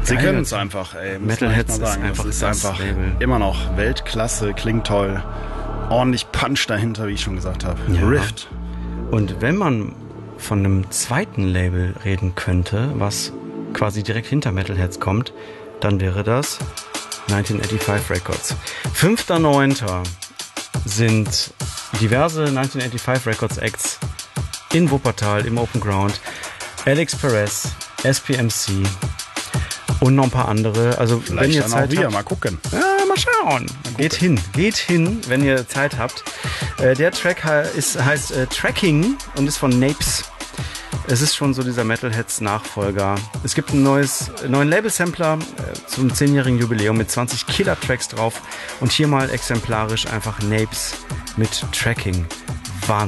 Sie können es einfach, ey. Metalheads ist einfach das ist einfach immer noch Weltklasse, klingt toll. Ordentlich Punch dahinter, wie ich schon gesagt habe. Ja. Rift. Und wenn man von einem zweiten Label reden könnte, was quasi direkt hinter Metalheads kommt, dann wäre das 1985 Records. 5.9. sind diverse 1985 Records Acts in Wuppertal im Open Ground. Alex Perez, SPMC und noch ein paar andere. Also Vielleicht wenn ihr dann Zeit auch wir, habt, mal gucken. ja, mal schauen. Geht hin, wenn ihr Zeit habt. Der Track heißt Tracking und ist von Napes. Es ist schon so dieser Metalheads-Nachfolger. Es gibt einen neuen Label-Sampler zum 10-jährigen Jubiläum mit 20 Killer-Tracks drauf. Und hier mal exemplarisch einfach Napes mit Tracking.